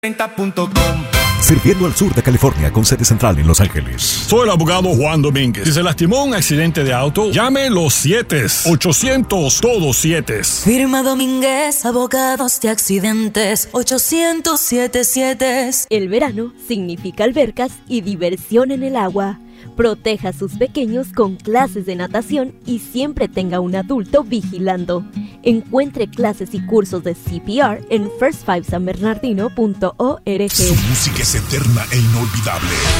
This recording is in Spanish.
30.com. Sirviendo al sur de California con sede central en Los Ángeles. Soy el abogado Juan Domínguez. Si se lastimó en un accidente de auto, llame los 7-800 todos 7. Firma Domínguez, abogados de accidentes, 800-77. El verano significa albercas y diversión en el agua. Proteja a sus pequeños con clases de natación y siempre tenga un adulto vigilando. Encuentre clases y cursos de CPR en first5sanbernardino.org. Su música es eterna e inolvidable.